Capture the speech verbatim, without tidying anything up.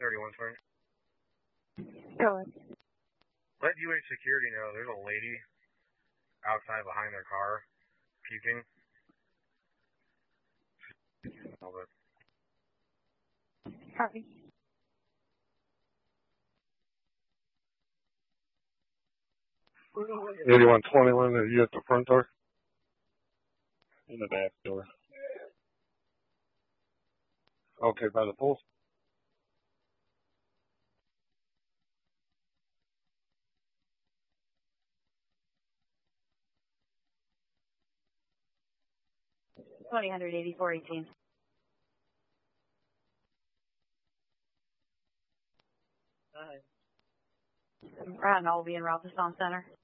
thirty-one, sorry. Go ahead. Let U H security know there's a lady outside behind their car puking. Copy. eighty-one twenty-one, are you at the front door? In the back door. Okay, by the pool. twenty, one eighty-four, eighteen. Right, and I'll be in Ralphistone Center.